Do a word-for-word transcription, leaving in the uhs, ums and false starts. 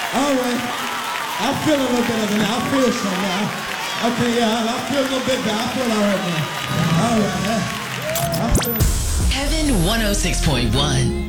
All right. I feel a little bit of it now. I feel some now. Okay, yeah, I feel a little bit better. I feel all right now. All right. I feel... Heaven one oh six point one.